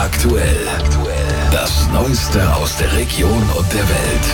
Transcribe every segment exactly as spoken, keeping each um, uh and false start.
Aktuell. Das Neueste aus der Region und der Welt.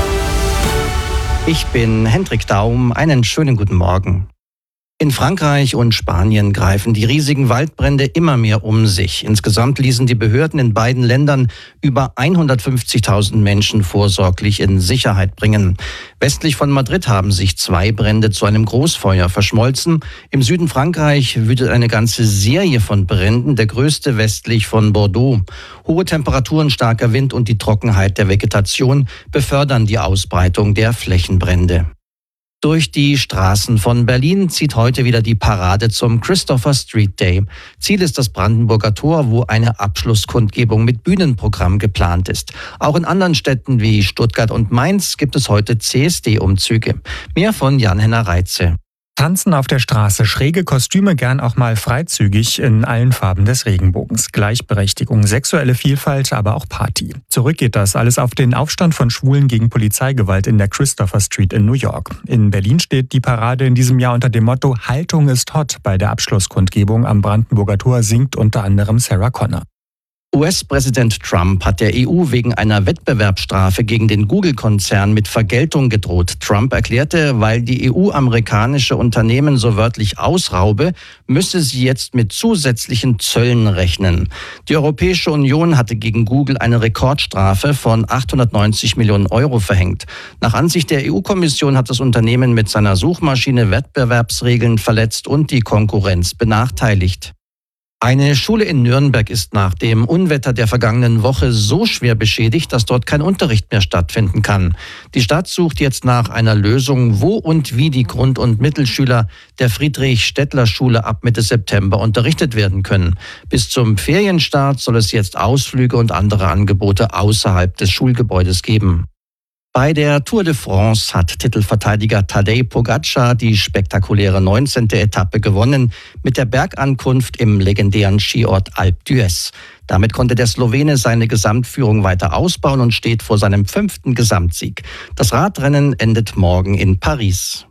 Ich bin Hendrik Daum. Einen schönen guten Morgen. In Frankreich und Spanien greifen die riesigen Waldbrände immer mehr um sich. Insgesamt ließen die Behörden in beiden Ländern über hundertfünfzigtausend Menschen vorsorglich in Sicherheit bringen. Westlich von Madrid haben sich zwei Brände zu einem Großfeuer verschmolzen. Im Süden Frankreich wütet eine ganze Serie von Bränden, der größte westlich von Bordeaux. Hohe Temperaturen, starker Wind und die Trockenheit der Vegetation befördern die Ausbreitung der Flächenbrände. Durch die Straßen von Berlin zieht heute wieder die Parade zum Christopher Street Day. Ziel ist das Brandenburger Tor, wo eine Abschlusskundgebung mit Bühnenprogramm geplant ist. Auch in anderen Städten wie Stuttgart und Mainz gibt es heute C S D-Umzüge. Mehr von Jan-Henner Reitze. Tanzen auf der Straße, schräge Kostüme, gern auch mal freizügig in allen Farben des Regenbogens. Gleichberechtigung, sexuelle Vielfalt, aber auch Party. Zurück geht das alles auf den Aufstand von Schwulen gegen Polizeigewalt in der Christopher Street in New York. In Berlin steht die Parade in diesem Jahr unter dem Motto Haltung ist hot. Bei der Abschlusskundgebung am Brandenburger Tor singt unter anderem Sarah Connor. U S-Präsident Trump hat der E U wegen einer Wettbewerbsstrafe gegen den Google-Konzern mit Vergeltung gedroht. Trump erklärte, weil die E U amerikanische Unternehmen so wörtlich ausraube, müsse sie jetzt mit zusätzlichen Zöllen rechnen. Die Europäische Union hatte gegen Google eine Rekordstrafe von achthundertneunzig Millionen Euro verhängt. Nach Ansicht der E U-Kommission hat das Unternehmen mit seiner Suchmaschine Wettbewerbsregeln verletzt und die Konkurrenz benachteiligt. Eine Schule in Nürnberg ist nach dem Unwetter der vergangenen Woche so schwer beschädigt, dass dort kein Unterricht mehr stattfinden kann. Die Stadt sucht jetzt nach einer Lösung, wo und wie die Grund- und Mittelschüler der Friedrich-Stettler-Schule ab Mitte September unterrichtet werden können. Bis zum Ferienstart soll es jetzt Ausflüge und andere Angebote außerhalb des Schulgebäudes geben. Bei der Tour de France hat Titelverteidiger Tadej Pogačar die spektakuläre neunzehnte Etappe gewonnen mit der Bergankunft im legendären Skiort Alpe d'Huez. Damit konnte der Slowene seine Gesamtführung weiter ausbauen und steht vor seinem fünften Gesamtsieg. Das Radrennen endet morgen in Paris.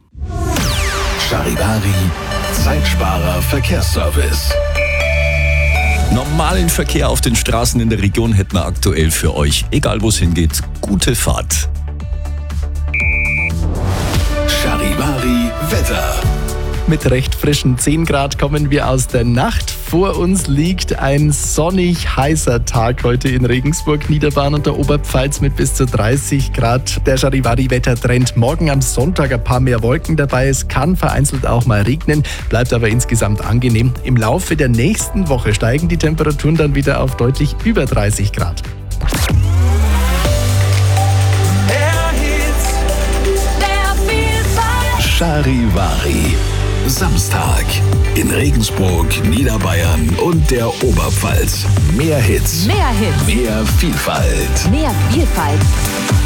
Charivari, Zeitsparer Verkehrsservice. Normalen Verkehr auf den Straßen in der Region hätten wir aktuell für euch. Egal wo es hingeht, gute Fahrt. Charivari Wetter. Mit recht frischen zehn Grad kommen wir aus der Nacht. Vor uns liegt ein sonnig heißer Tag heute in Regensburg, Niederbayern und der Oberpfalz mit bis zu dreißig Grad. Der Charivari-Wettertrend. Morgen am Sonntag ein paar mehr Wolken dabei. Es kann vereinzelt auch mal regnen, bleibt aber insgesamt angenehm. Im Laufe der nächsten Woche steigen die Temperaturen dann wieder auf deutlich über dreißig Grad. Charivari. Samstag in Regensburg, Niederbayern und der Oberpfalz. Mehr Hits. Mehr Hits. Mehr Vielfalt. Mehr Vielfalt.